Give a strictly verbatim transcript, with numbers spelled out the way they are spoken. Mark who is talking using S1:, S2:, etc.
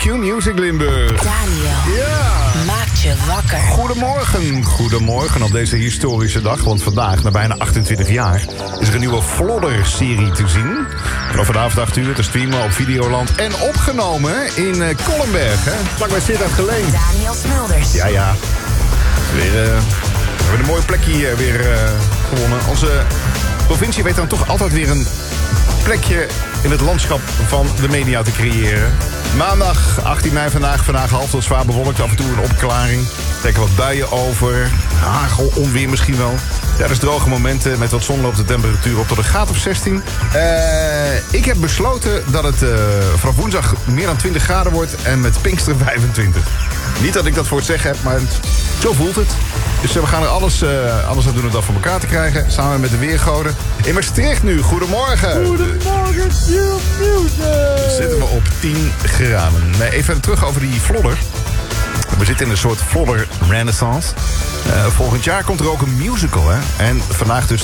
S1: Q-Music Limburg.
S2: Daniel,
S1: Ja.
S2: maakt je wakker.
S1: Goedemorgen, goedemorgen op deze historische dag. Want vandaag, na bijna achtentwintig jaar, is er een nieuwe Flodder-serie te zien. Vanaf vanavond acht uur te streamen op Videoland. En opgenomen in uh, Kollenberg, hè? Vlakbij Sittard Geleen.
S2: Daniel Smulders.
S1: Ja, ja. Weer, uh, we hebben een mooi plekje hier weer uh, gewonnen. Onze provincie weet dan toch altijd weer een plekje in het landschap van de media te creëren. Maandag achttien mei vandaag. Vandaag half tot zwaar bewolkt. Af en toe een opklaring. Er trekken wat buien over. Hagel, onweer misschien wel. Ja, dus droge momenten met wat zon loopt de temperatuur op tot een graad of zestien. Uh, ik heb besloten dat het uh, vanaf woensdag meer dan twintig graden wordt. En met Pinksteren vijfentwintig. Niet dat ik dat voor het zeggen heb, maar het, zo voelt het. Dus uh, we gaan er alles, uh, alles aan doen om dat voor elkaar te krijgen. Samen met de weergoden. In Maastricht nu, goedemorgen.
S3: Goedemorgen, Q-Music.
S1: Zitten we op tien graden. Nee, even terug over die Flodder. We zitten in een soort Flodder renaissance. Uh, volgend jaar komt er ook een musical, hè. En vandaag dus